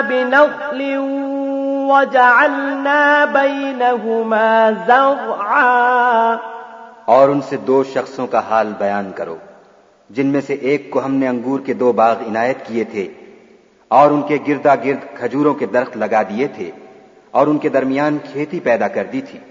बिनख्लिन वजअलना बैनहुमा ज़रआ। और उनसे दो शख्सों का हाल बयान करो जिनमें से एक को हमने अंगूर के 2 बाग इनायत किए थे और उनके गिर्दा गिर्द खजूरों के दरख्त लगा दिए थे और उनके दरमियान खेती पैदा कर दी थी।